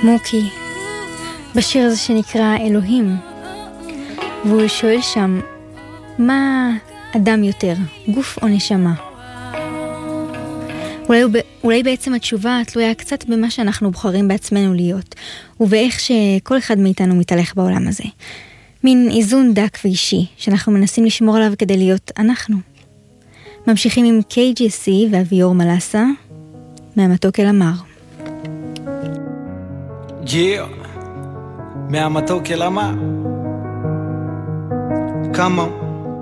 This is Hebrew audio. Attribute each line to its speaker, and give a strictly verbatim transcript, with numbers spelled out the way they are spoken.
Speaker 1: מוקי, בשיר הזה שנקרא אלוהים, והוא שואל שם, מה אדם יותר, גוף או נשמה? אולי, אולי בעצם התשובה תלויה קצת במה שאנחנו בוחרים בעצמנו להיות, ובאיך שכל אחד מאיתנו מתהלך בעולם הזה. מין איזון דק ואישי, שאנחנו מנסים לשמור עליו כדי להיות אנחנו. ממשיכים עם קיי ג'י סי ואביור מלאסה, מהמתוק אל המר.
Speaker 2: Yeah, מהמתוק אל המר. Come on.